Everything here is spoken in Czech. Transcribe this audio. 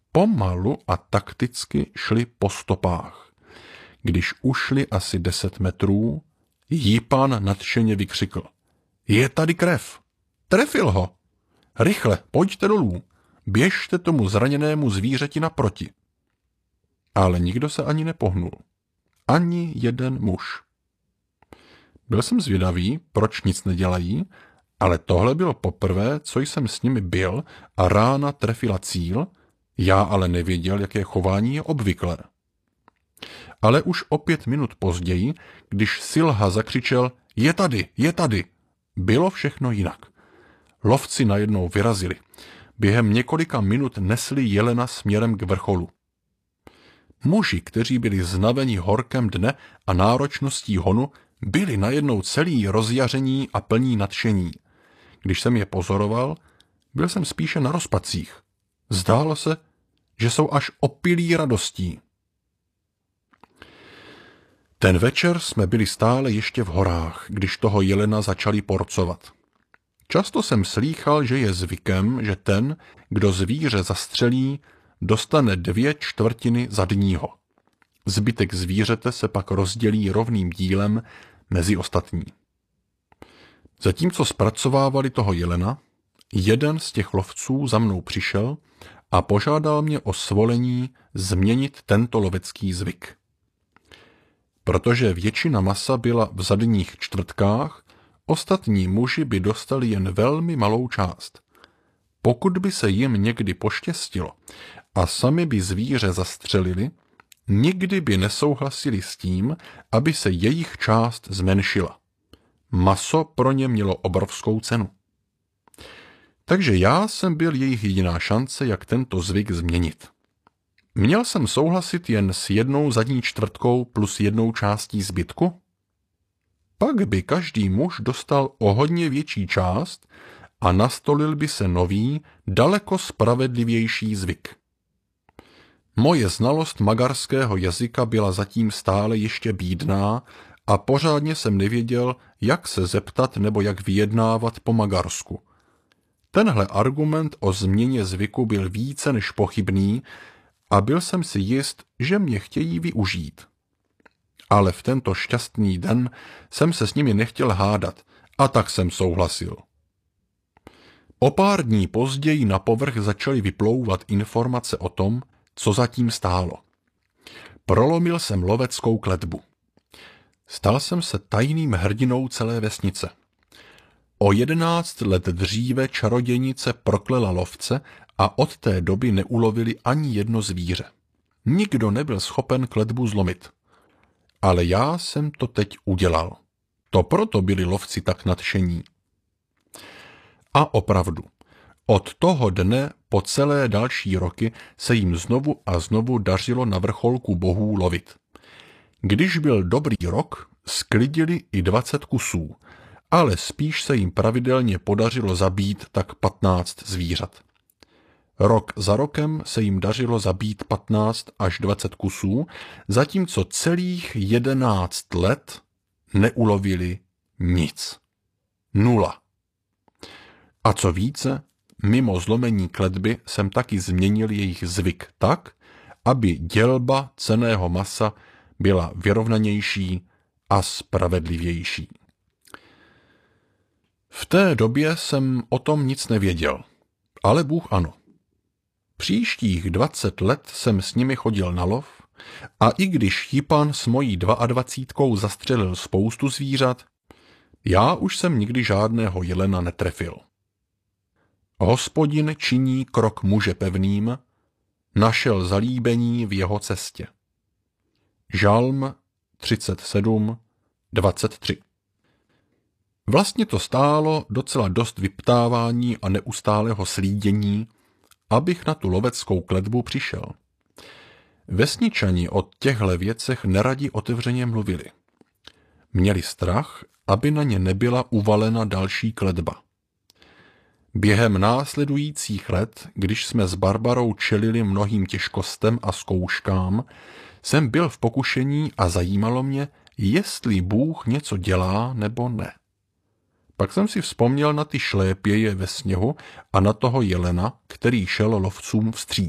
Pomalu a takticky šli po stopách. Když ušli asi 10 metrů, Jipan nadšeně vykřikl. Je tady krev! Trefil ho! Rychle, pojďte dolů! Běžte tomu zraněnému zvířeti naproti! Ale nikdo se ani nepohnul. Ani jeden muž. Byl jsem zvědavý, proč nic nedělají, ale tohle bylo poprvé, co jsem s nimi byl a rána trefila cíl, já ale nevěděl, jaké chování je obvyklé. Ale už o 5 minut později, když Silha zakřičel je tady, bylo všechno jinak. Lovci najednou vyrazili. Během několika minut nesli jelena směrem k vrcholu. Muži, kteří byli znaveni horkem dne a náročností honu, byli najednou celý rozjaření a plní nadšení. Když jsem je pozoroval, byl jsem spíše na rozpacích. Zdálo se, že jsou až opilí radostí. Ten večer jsme byli stále ještě v horách, když toho jelena začali porcovat. Často jsem slýchal, že je zvykem, že ten, kdo zvíře zastřelí, dostane 2/4 zadního. Zbytek zvířete se pak rozdělí rovným dílem mezi ostatní. Zatímco zpracovávali toho jelena, jeden z těch lovců za mnou přišel a požádal mě o svolení změnit tento lovecký zvyk. Protože většina masa byla v zadních čtvrtkách, ostatní muži by dostali jen velmi malou část. Pokud by se jim někdy poštěstilo a sami by zvíře zastřelili, nikdy by nesouhlasili s tím, aby se jejich část zmenšila. Maso pro ně mělo obrovskou cenu. Takže já jsem byl jejich jediná šance, jak tento zvyk změnit. Měl jsem souhlasit jen s 1 zadní čtvrtkou plus 1 částí zbytku? Pak by každý muž dostal o hodně větší část a nastolil by se nový, daleko spravedlivější zvyk. Moje znalost magarského jazyka byla zatím stále ještě bídná a pořádně jsem nevěděl, jak se zeptat nebo jak vyjednávat po magarsku. Tenhle argument o změně zvyku byl více než pochybný a byl jsem si jist, že mě chtějí využít. Ale v tento šťastný den jsem se s nimi nechtěl hádat a tak jsem souhlasil. O pár dní později na povrch začaly vyplouvat informace o tom, co zatím stálo. Prolomil jsem loveckou kletbu. Stal jsem se tajným hrdinou celé vesnice. O 11 let dříve čarodějnice proklela lovce a od té doby neulovili ani jedno zvíře. Nikdo nebyl schopen kletbu zlomit. Ale já jsem to teď udělal. To proto byli lovci tak nadšení. A opravdu, od toho dne po celé další roky se jim znovu a znovu dařilo na vrcholku bohů lovit. Když byl dobrý rok, sklidili i 20 kusů, ale spíš se jim pravidelně podařilo zabít tak 15 zvířat. Rok za rokem se jim dařilo zabít 15 až 20 kusů, zatímco celých 11 let neulovili nic. 0. A co více, mimo zlomení kletby jsem taky změnil jejich zvyk tak, aby dělba cenného masa byla vyrovnanější a spravedlivější. V té době jsem o tom nic nevěděl, ale Bůh ano. Příštích 20 let jsem s nimi chodil na lov a i když Jipan s mojí 22 zastřelil spoustu zvířat, já už jsem nikdy žádného jelena netrefil. Hospodin činí krok muže pevným, našel zalíbení v jeho cestě. Žalm 37:23. Vlastně to stálo docela dost vyptávání a neustálého slídění, abych na tu loveckou kletbu přišel. Vesničani o těchto věcech neradi otevřeně mluvili. Měli strach, aby na ně nebyla uvalena další kletba. Během následujících let, když jsme s Barbarou čelili mnohým těžkostem a zkouškám, jsem byl v pokušení a zajímalo mě, jestli Bůh něco dělá nebo ne. Pak jsem si vzpomněl na ty šlépěje ve sněhu a na toho jelena, který šel lovcům vstříc.